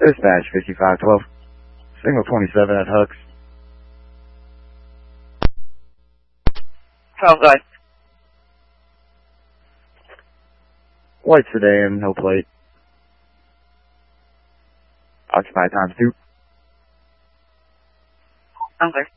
Dispatch 5512. Signal 27 at Hooks. Sounds good. White sedan, no plate. Occupied times 2. Sounds good.